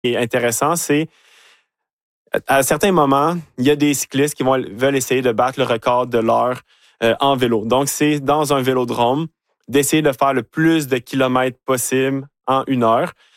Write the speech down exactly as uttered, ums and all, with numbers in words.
est intéressant, c'est à certains moments, il y a des cyclistes qui vont, veulent essayer de battre le record de l'heure euh, en vélo. Donc, c'est dans un vélodrome d'essayer de faire le plus de kilomètres possible en une heure.